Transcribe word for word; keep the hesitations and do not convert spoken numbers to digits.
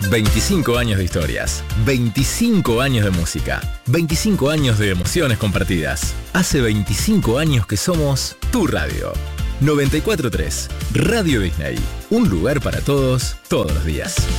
veinticinco años de historias, veinticinco años de música, veinticinco años de emociones compartidas. Hace veinticinco años que somos tu radio. noventa y cuatro punto tres, Radio Disney. Un lugar para todos, todos los días.